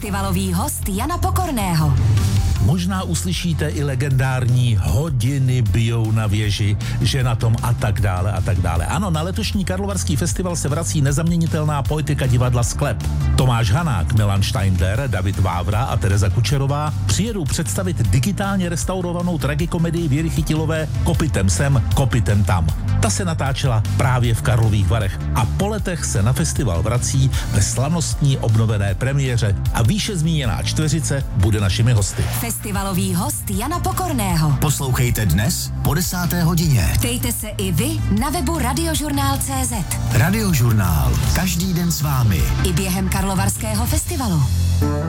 Festivalový host Jana Pokorného. Možná uslyšíte i legendární hodiny bijou na věži, že na tom a tak dále a tak dále. Ano, na letošní Karlovarský festival se vrací nezaměnitelná poetika divadla Sklep. Tomáš Hanák, Milan Steindler, David Vávra a Tereza Kučerová přijedou představit digitálně restaurovanou tragikomedii Věry Chytilové Kopytem sem, kopytem tam. Ta se natáčela právě v Karlových Varech a po letech se na festival vrací ve slavnostní obnovené premiéře a výše zmíněná čtveřice bude našimi hosty. Festivalový host Jana Pokorného. Poslouchejte dnes po 10. hodině. Ptejte se i vy na webu Radiožurnál.cz. Radiožurnál. Každý den s vámi. I během Karlovarského festivalu.